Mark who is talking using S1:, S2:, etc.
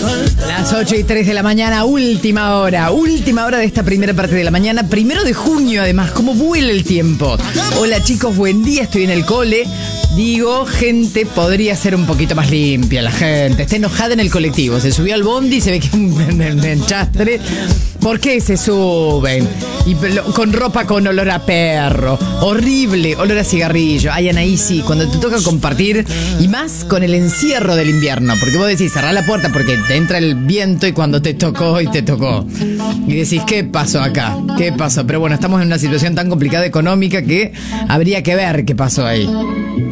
S1: Las 8:03 de la mañana, última hora de esta primera parte de la mañana, 1 de junio además, cómo vuela el tiempo. Hola chicos, buen día, estoy en el cole. Digo, gente, podría ser un poquito más limpia la gente. Está enojada en el colectivo, se subió al bondi y se ve que es un enchastre. ¿Por qué se suben? Y con ropa con olor a perro, horrible, olor a cigarrillo. Ay, Anaí, sí, cuando te toca compartir, y más con el encierro del invierno, porque vos decís, cerrá la puerta porque te entra el viento y cuando te tocó. Y decís, ¿qué pasó acá? ¿Qué pasó? Pero bueno, estamos en una situación tan complicada económica que habría que ver qué pasó ahí.